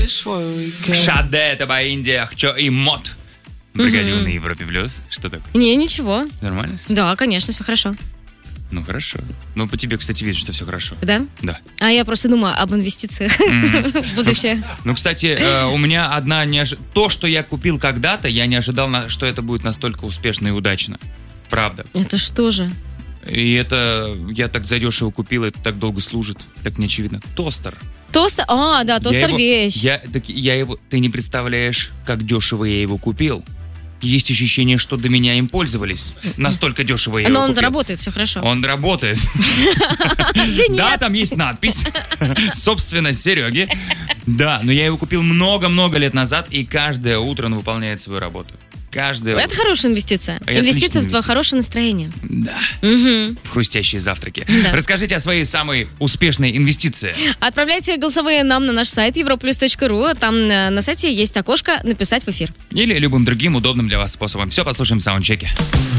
Шаде, это Индия, Хчо и Мот. Бригадил на Европе плюс. Что такое? Не, ничего. Нормально? Да, конечно, все хорошо. Ну, хорошо. Ну, по тебе, кстати, видно, что все хорошо. Да? Да. А я просто думаю об инвестициях в будущее. Ну, кстати, у меня одна то, что я купил когда-то, я не ожидал, что это будет настолько успешно и удачно. Правда. Это что же? И это я так задешево купил, это так долго служит. Так не очевидно. Тостер. Тостер? А, да, тостер вещь. Я его, ты не представляешь, как дешево я его купил. Есть ощущение, что до меня им пользовались. Настолько дешево я его купил. Но он работает, все хорошо. Он работает. Да, там есть надпись. Собственно, Сереги. Да, но я его купил много-много лет назад, и каждое утро он выполняет свою работу. Это хорошая инвестиция. Инвестиция в твое хорошее настроение. Да. В хрустящие завтраки. Да. Расскажите о своей самой успешной инвестиции. Отправляйте голосовые нам на наш сайт europlus.ru. Там на сайте есть окошко «Написать в эфир». Или любым другим удобным для вас способом. Все послушаем в саундчеке.